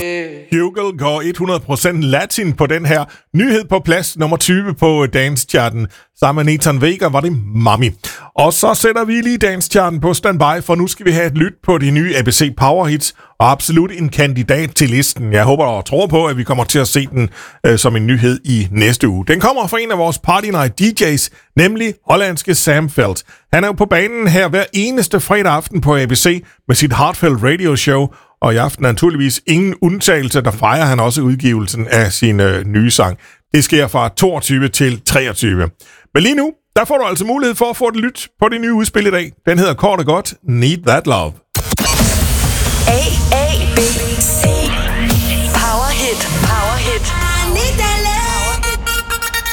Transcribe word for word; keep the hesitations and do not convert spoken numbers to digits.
Bugle går hundrede procent latin på den her nyhed på plads nummer tyve på dance-charten. Sammen med Nathan Vega var det Mami. Og så sætter vi lige dance-charten på standby, for nu skal vi have et lyt på de nye A B C Power Hits, og absolut en kandidat til listen. Jeg håber og tror på, at vi kommer til at se den øh, som en nyhed i næste uge. Den kommer fra en af vores Party Night D J's, nemlig hollandske Sam Veld. Han er jo på banen her hver eneste fredag aften på A B C med sit Heartfelt Radio Show, og i aften er naturligvis ingen undtagelse, der fejrer han også udgivelsen af sin øh, nye sang. Det sker fra toogtyve til treogtyve. Men lige nu, der får du altså mulighed for at få et lyt på det nye udspil i dag. Den hedder kort og godt Need That Love. A